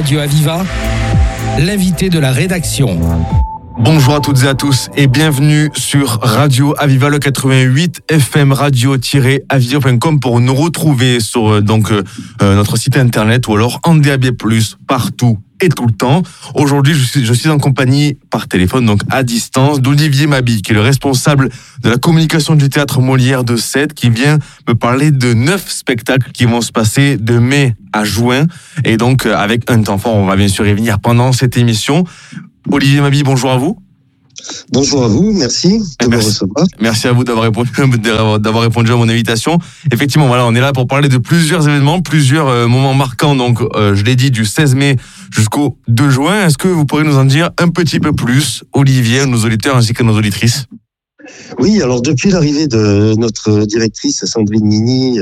Radio Aviva, l'invité de la rédaction. Bonjour à toutes et à tous et bienvenue sur Radio Aviva, le 88 FM radio-aviva.com pour nous retrouver sur notre site internet ou alors en DAB+, partout et tout le temps. Aujourd'hui, je suis en compagnie par téléphone, donc à distance, d'Olivier Mabi, qui est le responsable de la communication du théâtre Molière de Sète, qui vient me parler de 9 spectacles qui vont se passer de mai à juin. Et donc, avec un temps fort, on va bien sûr y venir pendant cette émission. Olivier Mabi, bonjour à vous. Bonjour à vous, merci de me recevoir. Merci à vous d'avoir répondu à mon invitation. Effectivement, voilà, on est là pour parler de plusieurs événements, plusieurs moments marquants. Donc, je l'ai dit, du 16 mai jusqu'au 2 juin. Est-ce que vous pourriez nous en dire un petit peu plus, Olivier, nos auditeurs ainsi que nos auditrices? Oui, alors depuis l'arrivée de notre directrice Sandrine Nini,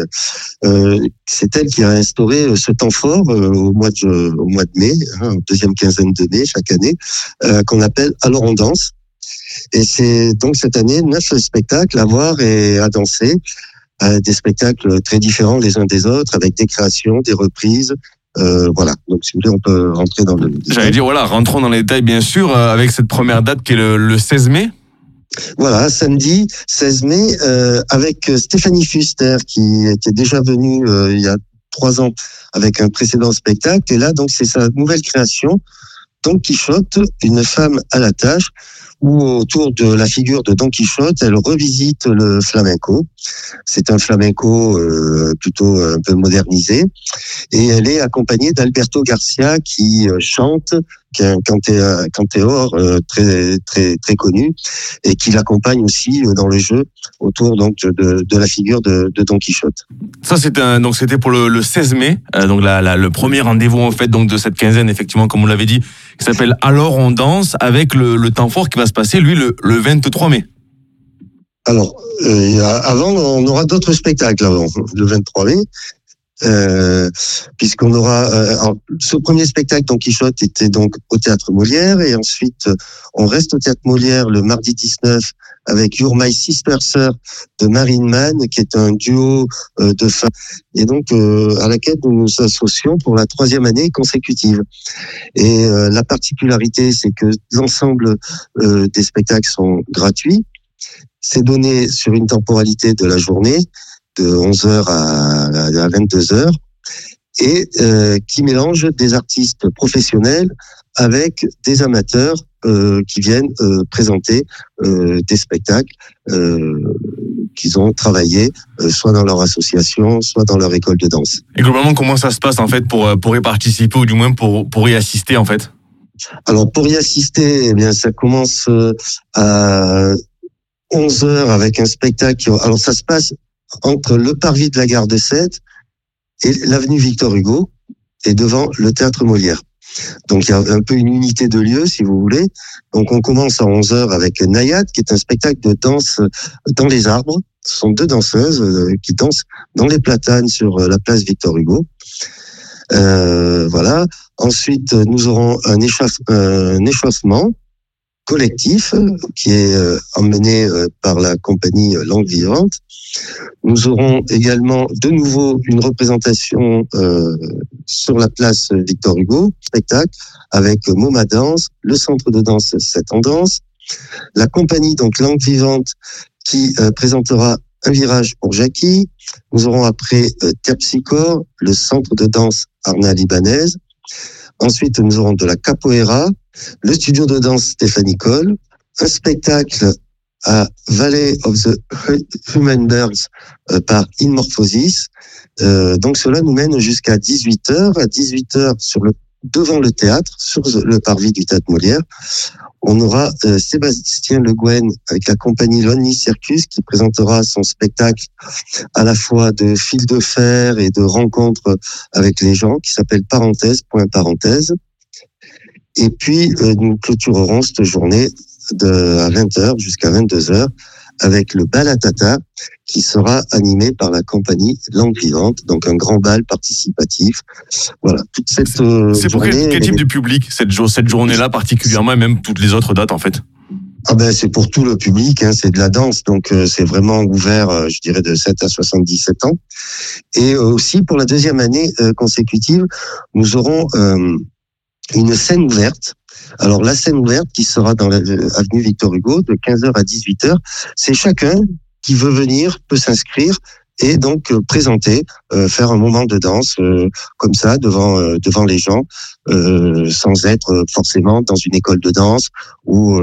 c'est elle qui a instauré ce temps fort au mois de mai, deuxième quinzaine de mai chaque année, qu'on appelle Alors on danse. Et c'est donc cette année 9 spectacles à voir et à danser, des spectacles très différents les uns des autres, avec des créations, des reprises. Voilà, donc si vous voulez, on peut rentrer dans le détail. J'allais dire, voilà, rentrons dans les détails bien sûr, avec cette première date qui est le 16 mai. Voilà, samedi 16 mai, avec Stéphanie Fuster, qui était déjà venue il y a 3 ans avec un précédent spectacle. Et là, donc, c'est sa nouvelle création, Don Quichotte, une femme à la tâche, où autour de la figure de Don Quichotte, elle revisite le flamenco. C'est un flamenco plutôt un peu modernisé. Et elle est accompagnée d'Alberto Garcia qui chante, qui est un cantaor très, très, très connu, et qui l'accompagne aussi dans le jeu autour donc de la figure de Don Quichotte. Ça, c'était pour le 16 mai, donc le premier rendez-vous en fait donc de cette quinzaine, effectivement, comme vous l'avez dit, qui s'appelle Alors on danse, avec le temps fort qui va se passer, lui, le 23 mai. Alors, avant, on aura d'autres spectacles avant, le 23 mai. Puisqu'on aura ce premier spectacle Don Quichotte était donc au théâtre Molière, et ensuite on reste au théâtre Molière le mardi 19 avec You're My Sister Sir de Marine Mann, qui est un duo de femmes, et donc à laquelle nous nous associons pour la 3e année consécutive. Et la particularité, c'est que l'ensemble des spectacles sont gratuits. C'est donné sur une temporalité de la journée, de 11h à 22h, et qui mélange des artistes professionnels avec des amateurs qui viennent présenter des spectacles qu'ils ont travaillé soit dans leur association, soit dans leur école de danse. Et globalement, comment ça se passe en fait pour y participer, ou du moins pour y assister en fait? Alors pour y assister, eh bien ça commence à 11h avec un spectacle. Alors ça se passe entre le parvis de la gare de Sète et l'avenue Victor Hugo, et devant le théâtre Molière. Donc il y a un peu une unité de lieu, si vous voulez. Donc on commence à 11h avec Nayad, qui est un spectacle de danse dans les arbres. Ce sont 2 danseuses qui dansent dans les platanes sur la place Victor Hugo. Voilà. Ensuite, nous aurons un échauffement collectif qui est emmené par la compagnie Langue Vivante. Nous aurons également de nouveau une représentation sur la place Victor Hugo, spectacle avec Moma Danse, le centre de danse Sète en danse, la compagnie donc Langue Vivante qui présentera un virage pour Jackie. Nous aurons après Terpsichore, le centre de danse Arna Libanaise. Ensuite, nous aurons de la capoeira, le studio de danse Stéphanie Cole, un spectacle à Valley of the Human Birds par Inmorphosis. Donc cela nous mène jusqu'à 18h. À 18h, devant le théâtre, sur le parvis du théâtre Molière, on aura Sébastien Le Guen avec la compagnie Lonely Circus qui présentera son spectacle à la fois de fil de fer et de rencontres avec les gens, qui s'appelle Parenthèse, point parenthèse. Et puis, nous clôturerons cette journée à 20h jusqu'à 22h avec le bal à tata qui sera animé par la compagnie Langue Vivante, donc un grand bal participatif. Voilà, toute cette C'est pour quel type de public cette journée-là particulièrement, et même toutes les autres dates en fait? C'est pour tout le public, c'est de la danse, donc c'est vraiment ouvert, je dirais, de 7 à 77 ans. Et aussi, pour la 2e année consécutive, nous aurons une scène ouverte. Alors la scène ouverte qui sera dans l'avenue Victor Hugo de 15h à 18h, c'est chacun qui veut venir peut s'inscrire et donc présenter, faire un moment de danse comme ça devant les gens, sans être forcément dans une école de danse ou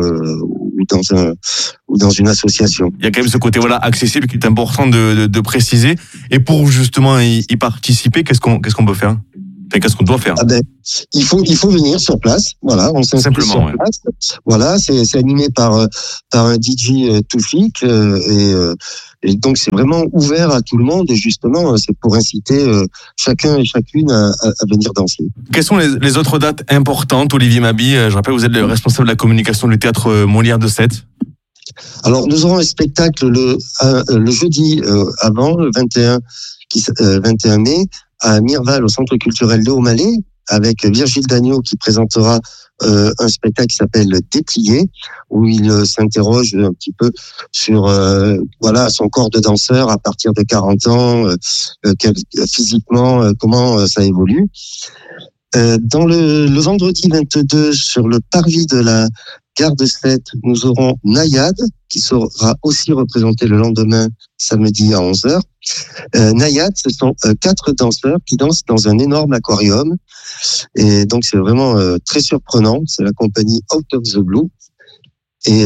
dans une association. Il y a quand même ce côté accessible qui est important de préciser. Et pour justement y participer, qu'est-ce qu'on peut faire? Qu'est-ce qu'on doit faire? Il faut venir sur place. Voilà, on s'inscrit sur place. Voilà, c'est animé par un DJ Toufik et donc c'est vraiment ouvert à tout le monde et justement c'est pour inciter chacun et chacune à venir danser. Quelles sont les autres dates importantes, Olivier Mabi? Je rappelle, vous êtes le responsable de la communication du théâtre Molière de Sète. Alors nous aurons un spectacle le jeudi avant, le 21 mai, à Mirval, au Centre culturel Léo Mallet, avec Virgile Dagneau qui présentera un spectacle qui s'appelle Déplié, où il s'interroge un petit peu sur son corps de danseur à partir de 40 ans, physiquement, comment ça évolue. Dans le vendredi 22, sur le parvis de la gare de Sète, nous aurons Nayad, qui sera aussi représenté le lendemain, samedi à 11h. Nayad, ce sont 4 danseurs qui dansent dans un énorme aquarium. Et donc, c'est vraiment très surprenant. C'est la compagnie Out of the Blue. Et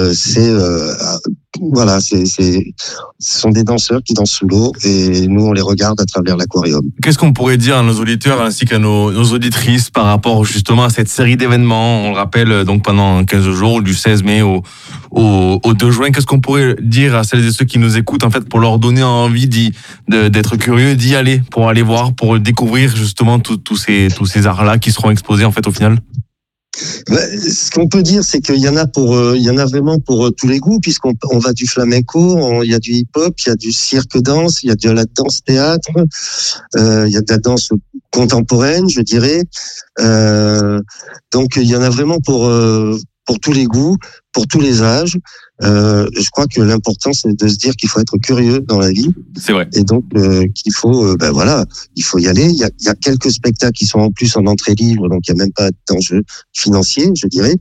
ce sont des danseurs qui dansent sous l'eau et nous on les regarde à travers l'aquarium. Qu'est-ce qu'on pourrait dire à nos auditeurs ainsi qu'à nos auditrices par rapport justement à cette série d'événements? On le rappelle donc pendant 15 jours, du 16 mai au 2 juin. Qu'est-ce qu'on pourrait dire à celles et ceux qui nous écoutent en fait pour leur donner envie d'être curieux, d'y aller, pour aller voir, pour découvrir justement tous ces arts-là qui seront exposés en fait au final? Ce qu'on peut dire, c'est qu'il y en a vraiment pour tous les goûts, puisqu'on va du flamenco, il y a du hip-hop, il y a du cirque-danse, il y a de la danse-théâtre, il y a de la danse contemporaine, je dirais. Donc, il y en a vraiment pour tous les goûts, pour tous les âges. Je crois que l'important, c'est de se dire qu'il faut être curieux dans la vie. C'est vrai. Et donc, qu'il faut, il faut y aller. Il y a quelques spectacles qui sont en plus en entrée libre, donc il n'y a même pas d'enjeu financier, je dirais.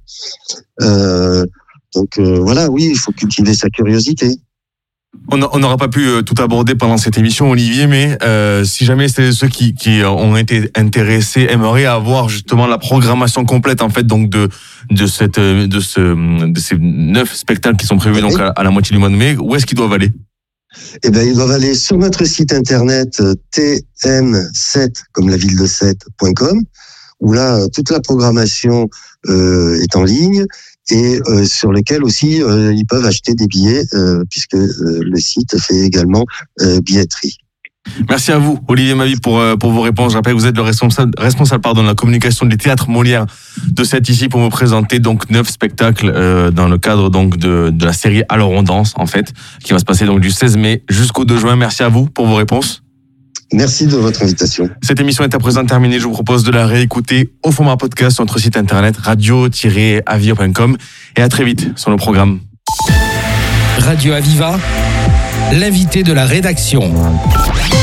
Oui, il faut cultiver sa curiosité. On n'aura pas pu tout aborder pendant cette émission, Olivier, mais si jamais c'est ceux qui ont été intéressés aimeraient avoir justement la programmation complète en fait donc de ces 9 spectacles qui sont prévus donc à la moitié du mois de mai, où est-ce qu'ils doivent aller? Ils doivent aller sur notre site internet tm7 comme la ville de Sète.com, où là toute la programmation est en ligne. Et sur lequel aussi ils peuvent acheter des billets puisque le site fait également billetterie. Merci à vous, Olivier Mabi, pour vos réponses. Je rappelle que vous êtes le responsable de la communication du théâtre Molière de Sète ici pour me présenter donc 9 spectacles dans le cadre donc de la série Alors on danse en fait, qui va se passer donc du 16 mai jusqu'au 2 juin. Merci à vous pour vos réponses. Merci de votre invitation. Cette émission est à présent terminée. Je vous propose de la réécouter au format podcast sur notre site internet radio-aviva.com et à très vite sur nos programmes. Radio Aviva, l'invité de la rédaction.